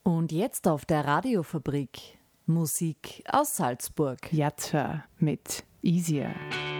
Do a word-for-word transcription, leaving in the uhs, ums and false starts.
Und jetzt auf der Radiofabrik Musik aus Salzburg. Jazza mit Easier.